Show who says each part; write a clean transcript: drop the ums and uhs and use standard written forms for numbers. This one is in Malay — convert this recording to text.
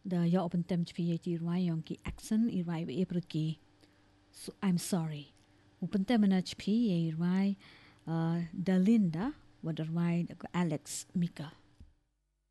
Speaker 1: Da ya open tem chpi ti rwai yong ki accent I rwai we epro ki. So I'm sorry. Open tem na chpi ye rwai Dalinda wa rwai Alex Mika.